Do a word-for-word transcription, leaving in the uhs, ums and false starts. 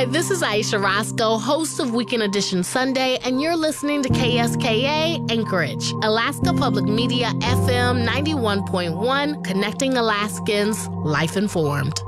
this is Aisha Roscoe, host of Weekend Edition Sunday, and you're listening to K S K A Anchorage, Alaska Public Media F M ninety-one point one, connecting Alaskans, life informed.